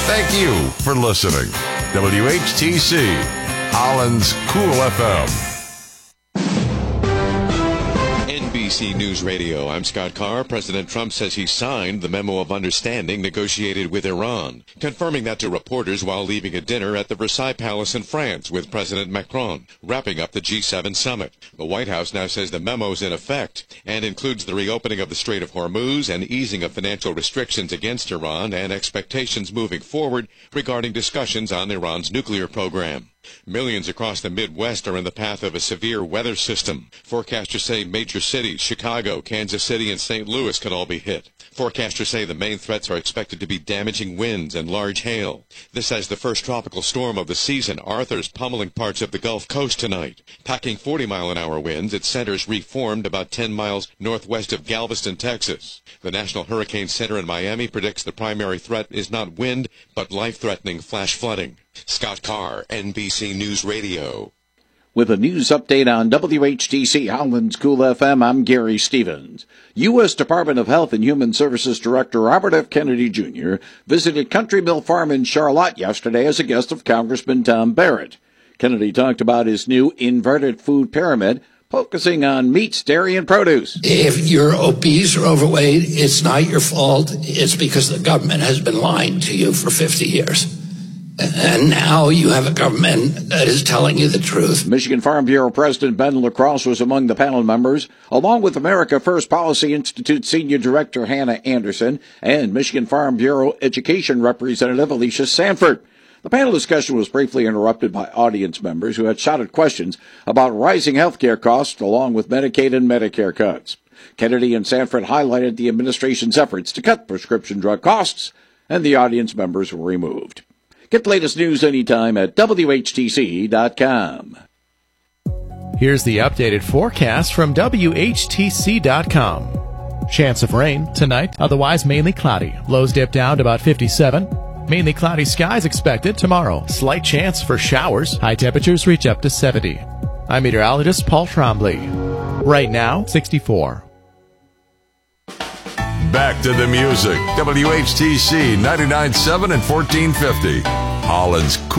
Thank you for listening. WHTC, Holland's Cool FM. NBC News Radio, I'm Scott Carr. President Trump says he signed the memo of understanding negotiated with Iran, confirming that to reporters while leaving a dinner at the Versailles Palace in France with President Macron, wrapping up the G7 summit. The White House now says the memo's in effect and includes the reopening of the Strait of Hormuz and easing of financial restrictions against Iran and expectations moving forward regarding discussions on Iran's nuclear program. Millions across the Midwest are in the path of a severe weather system. Forecasters say major cities, Chicago, Kansas City, and St. Louis could all be hit. Forecasters say the main threats are expected to be damaging winds and large hail. This as the first tropical storm of the season, Arthur's pummeling parts of the Gulf Coast tonight. Packing 40-mile-an-hour winds, its centers reformed about 10 miles northwest of Galveston, Texas. The National Hurricane Center in Miami predicts the primary threat is not wind, but life-threatening flash flooding. Scott Carr, NBC News Radio. With a news update on WHTC Holland's Cool FM, I'm Gary Stevens. U.S. Department of Health and Human Services Director Robert F. Kennedy Jr. visited Country Mill Farm in Charlotte yesterday as a guest of Congressman Tom Barrett. Kennedy talked about his new inverted food pyramid, focusing on meats, dairy, and produce. If you're obese or overweight, it's not your fault. It's because the government has been lying to you for 50 years. And now you have a government that is telling you the truth. Michigan Farm Bureau President Ben LaCrosse was among the panel members, along with America First Policy Institute Senior Director Hannah Anderson and Michigan Farm Bureau Education Representative Alicia Sanford. The panel discussion was briefly interrupted by audience members who had shouted questions about rising health care costs along with Medicaid and Medicare cuts. Kennedy and Sanford highlighted the administration's efforts to cut prescription drug costs, and the audience members were removed. Get the latest news anytime at WHTC.com. Here's the updated forecast from WHTC.com. Chance of rain tonight, otherwise mainly cloudy. Lows dip down to about 57. Mainly cloudy skies expected tomorrow. Slight chance for showers. High temperatures reach up to 70. I'm meteorologist Paul Trombley. Right now, 64. Back to the music. WHTC 99.7 and 1450. Holland's Cool